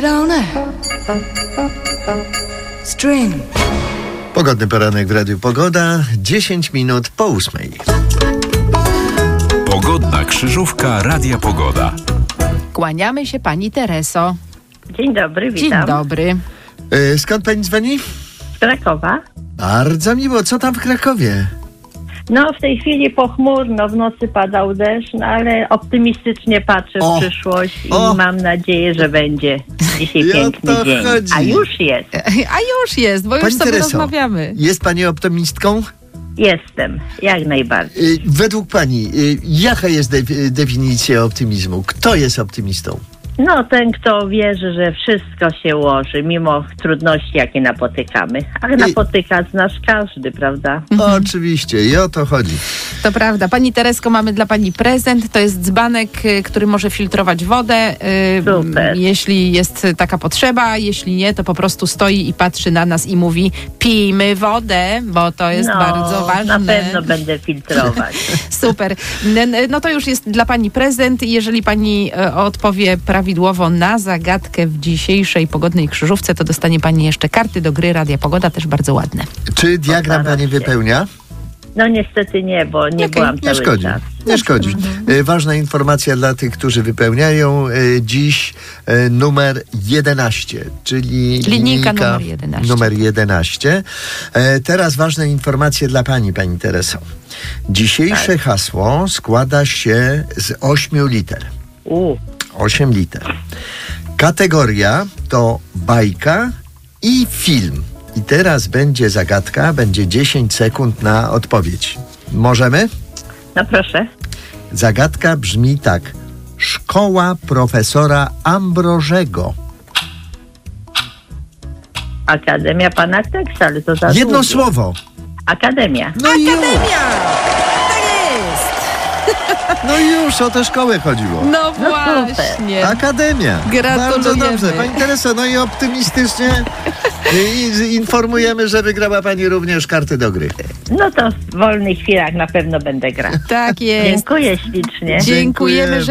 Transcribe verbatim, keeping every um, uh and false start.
String. Pogodny poranek w Radiu Pogoda, dziesięć minut po ósmej. Pogodna krzyżówka Radia Pogoda. Kłaniamy się pani Tereso. Dzień dobry, witam. Dzień dobry. Yy, skąd pani dzwoni? Z Krakowa. Bardzo miło. Co tam w Krakowie? No, w tej chwili pochmurno, w nocy padał deszcz, no ale optymistycznie patrzę w O, przyszłość i o. mam nadzieję, że będzie dzisiaj I o piękny to dzień. chodzi. A już jest. A już jest, bo już Pani sobie Tereso, rozmawiamy. jest pani optymistką? Jestem, jak najbardziej. Yy, według pani, yy, jaka jest de- definicja optymizmu? Kto jest optymistą? No, ten, kto wierzy, że wszystko się ułoży, mimo trudności, jakie napotykamy. Ale I- napotykać nas każdy, prawda? Oczywiście, i o to chodzi. To prawda. Pani Teresko, mamy dla pani prezent. To jest dzbanek, y, który może filtrować wodę, y, Super. jeśli jest taka potrzeba. Jeśli nie, to po prostu stoi i patrzy na nas i mówi: pijmy wodę, bo to jest no, bardzo ważne. Na pewno będę filtrować. Super. N- n- No to już jest dla pani prezent. Jeżeli pani e, odpowie prawidłowo na zagadkę w dzisiejszej pogodnej krzyżówce, to dostanie pani jeszcze karty do gry Radia Pogoda, też bardzo ładne. Czy diagram Postaram pani się. wypełnia? No niestety nie, bo nie Okej, byłam Nie cały szkodzi, czas. nie szkodzi. E, Ważna informacja dla tych, którzy wypełniają. E, Dziś e, numer jedenaście, czyli Linijka numer jedenaście. numer jedenaście. E, Teraz ważne informacje dla pani, pani Tereso. Dzisiejsze Tak. hasło składa się z ośmiu liter. U, Osiem liter. Kategoria to bajka i film. I teraz będzie zagadka, będzie dziesięć sekund na odpowiedź. Możemy? no proszę. Zagadka brzmi tak. Szkoła profesora Ambrożego. Akademia Pana Teksa, ale to za Jedno długie. słowo. Akademia. No i już, Tak jest! no i już o tę szkołę chodziło. No No właśnie. Akademia. Gratulujemy. Bardzo dobrze. Pani Tereso, no i optymistycznie i informujemy, że wygrała pani również karty do gry. No to w wolnych chwilach na pewno będę grać. Tak jest. Dziękuję ślicznie. Dziękujemy, że